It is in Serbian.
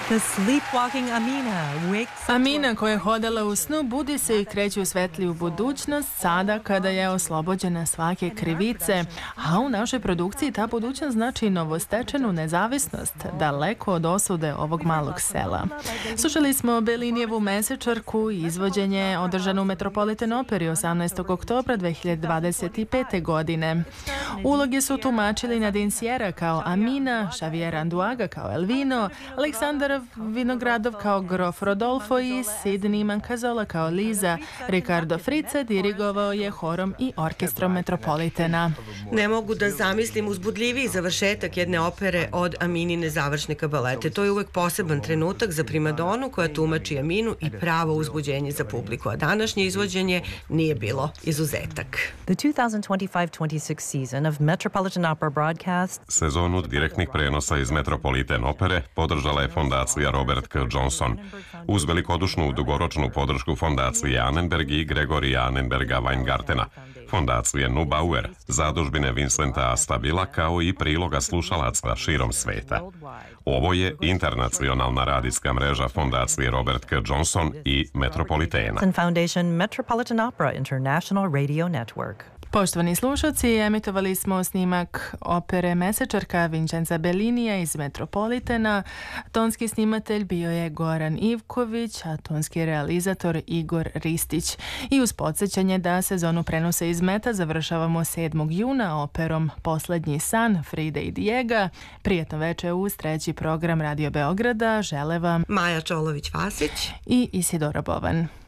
The sleepwalking Amina wakes up. Amina, koja je hodala u snu, budi se i kreće u svetliju budućnost sada kada je oslobođena svake krivice, a u našoj produkciji ta budućnost znači novostečenu nezavisnost, daleko od osude ovog malog sela. Slušali smo Bellinijevu mesečarku i izvođenje održano u Metropolitan Operi 18. oktobra 2025. godine. Uloge su tumačili Nadine Sierra kao Amina, Xavier Anduaga kao Elvino, Aleksandar Vinogradov kao grof Rodolfo i Sidney Mancazola kao Liza. Ricardo Frica dirigovao je horom i orkestrom Metropolitana. Ne mogu da zamislim uzbudljiviji završetak jedne opere od Aminine završne kabalete. To je uvek poseban trenutak za primadonu koja tumači Aminu i pravo uzbuđenje za publiku, a današnje izvođenje nije bilo izuzetak. The 2025-26 season of Metropolitan Opera broadcast. Sezonu direktnih prenosa iz Metropolitan Opere podržala je fondacija Robert K. Johnson. Uz velikodušnu dugoročnu podršku fondacije Annenberg i Gregorija Annenberga Weingartena, fondacije Neubauer, zadužbine Vincenta Astabila kao i priloga slušalaca širom sveta. Ovo je internacionalna radijska mreža fondacije Robert K. Johnson i Metropolitana. Foundation Metropolitan Opera International Radio Network. Poštovani slušalci, emitovali smo snimak opere Mesečarka Vincenza Bellinija iz Metropolitana. Tonski snimatelj bio je Goran Ivković, a tonski realizator Igor Ristić. I uz podsjećanje da sezonu prenosa iz Meta završavamo 7. juna operom Poslednji san Fride i Dijega. Prijetno večer uz treći program Radio Beograda žele vam Maja Čolović-Vasić i Isidora Bovan.